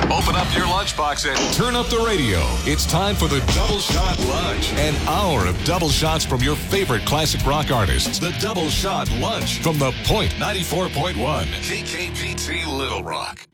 Open up your lunchbox and turn up the radio. It's time for the Double Shot Lunch. An hour of double shots from your favorite classic rock artists. The Double Shot Lunch from The Point 94.1. KKPT Little Rock.